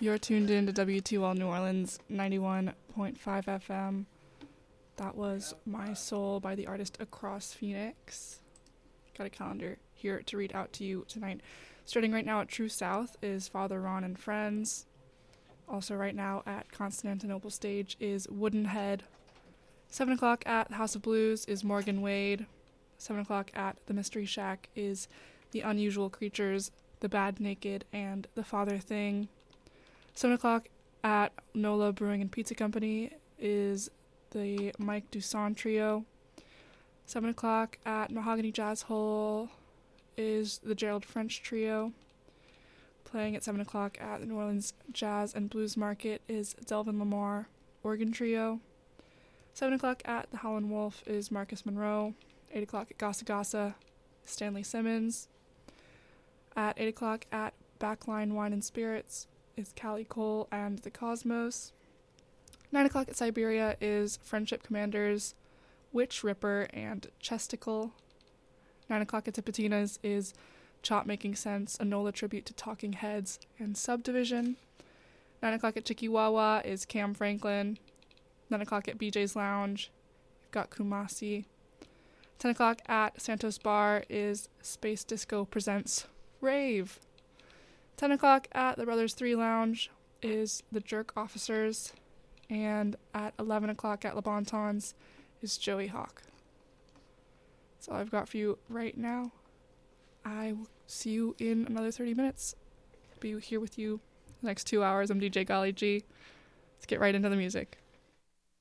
You're tuned in to WTL New Orleans 91.5 FM. That was My Soul by the artist Across Phoenix. Got a calendar here to read out to you tonight. Starting right now at True South is Father Ron and Friends. Also right now at Constantinople Stage is Wooden Head. 7 o'clock at House of Blues is Morgan Wade. 7 o'clock at the Mystery Shack is The Unusual Creatures, The Bad Naked, and The Father Thing. 7 o'clock at Nola Brewing and Pizza Company is the Mike Dusson Trio. 7 o'clock at Mahogany Jazz Hole is the Gerald French Trio. Playing at 7 o'clock at the New Orleans Jazz and Blues Market is Delvin Lamar Organ Trio. 7 o'clock at the Howlin' Wolf is Marcus Monroe. 8 o'clock at Gasa Gasa, Stanley Simmons. At 8 o'clock at Backline Wine and Spirits is Callie Cole and the Cosmos. 9 o'clock at Siberia is Friendship Commanders, Witch Ripper, and Chesticle. 9 o'clock at Tipitina's is Chop Making Sense, a NOLA tribute to Talking Heads and Subdivision. 9 o'clock at Chikiwawa is Cam Franklin. 9 o'clock at BJ's Lounge, you've got Kumasi. 10 o'clock at Santos Bar is Space Disco Presents Rave. 10 o'clock at the Brothers 3 Lounge is the Jerk Officers. And at 11 o'clock at Le Bon Tons is Joey Hawk. That's all I've got for you right now. I will see you in another 30 minutes. Be here with you the next 2 hours. I'm DJ Golly G. Let's get right into the music.